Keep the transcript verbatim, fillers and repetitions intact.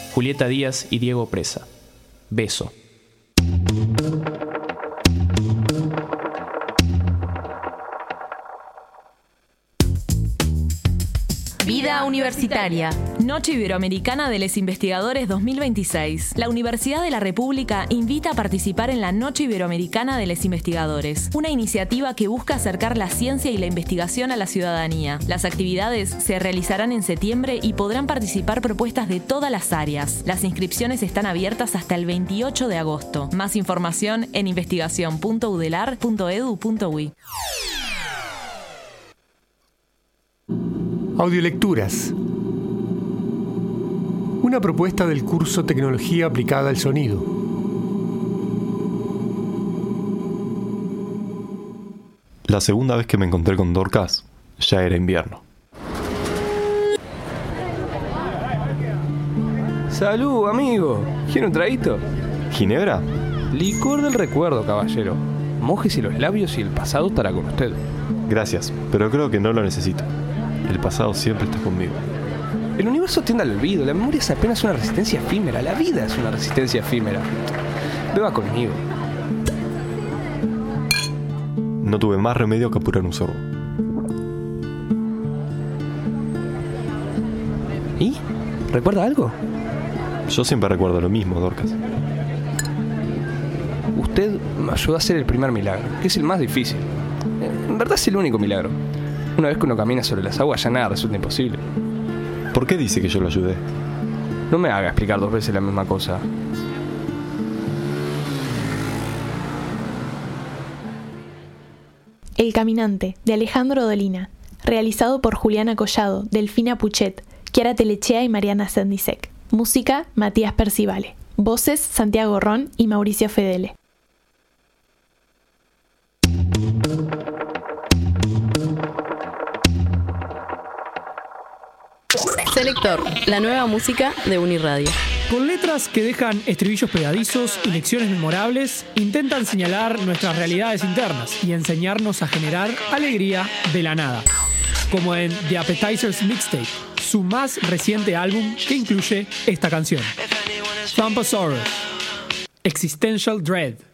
Julieta Díaz y Diego Presa. Beso. Vida Universitaria. Noche Iberoamericana de les Investigadores dos mil veintiséis. La Universidad de la República invita a participar en la Noche Iberoamericana de les Investigadores, una iniciativa que busca acercar la ciencia y la investigación a la ciudadanía. Las actividades se realizarán en septiembre y podrán participar propuestas de todas las áreas. Las inscripciones están abiertas hasta el veintiocho de agosto. Más información en investigación punto udelar punto edu punto uy. Audiolecturas. Una propuesta del curso Tecnología aplicada al sonido. La segunda vez que me encontré con Dorcas, ya era invierno. Salud, amigo. ¿Quiere un traguito? ¿Ginebra? Licor del recuerdo, caballero. Mójese los labios y el pasado estará con usted. Gracias, pero creo que no lo necesito. El pasado siempre está conmigo. El universo tiende al olvido. La memoria es apenas una resistencia efímera. La vida es una resistencia efímera. Beba conmigo. No tuve más remedio que apurar un sorbo. ¿Y? ¿Recuerda algo? Yo siempre recuerdo lo mismo, Dorcas. Usted me ayudó a hacer el primer milagro, que es el más difícil. En verdad es el único milagro. Una vez que uno camina sobre las aguas, ya nada resulta imposible. ¿Por qué dice que yo lo ayudé? No me haga explicar dos veces la misma cosa. El Caminante, de Alejandro Dolina. Realizado por Juliana Collado, Delfina Puchet, Chiara Telechea y Mariana Sendisek. Música, Matías Percivale. Voces, Santiago Ron y Mauricio Fedele. Selector, la nueva música de Uniradio. Con letras que dejan estribillos pegadizos y lecciones memorables, intentan señalar nuestras realidades internas y enseñarnos a generar alegría de la nada. Como en The Appetizers Mixtape, su más reciente álbum que incluye esta canción. Thumpasaurus, Existential Dread.